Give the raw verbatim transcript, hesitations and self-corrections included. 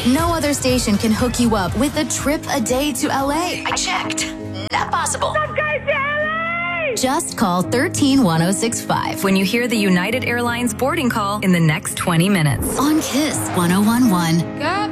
No other station can hook you up with a trip a day to L A. I checked. Not possible. I'm going to L A! Just call one three one zero six five when you hear the United Airlines boarding call in the next twenty minutes. On Kiss one oh one one. God